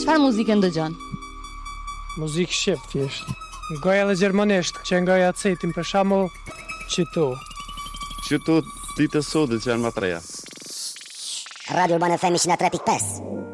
Çfarë muzikë ndëgjon? Muzikë shqip thjesht. Goja edhe gjermanisht, që ngoja acetin për shembull qytu. Qytu ditë sodit që janë më treja. Radio Urbana FM 103.5.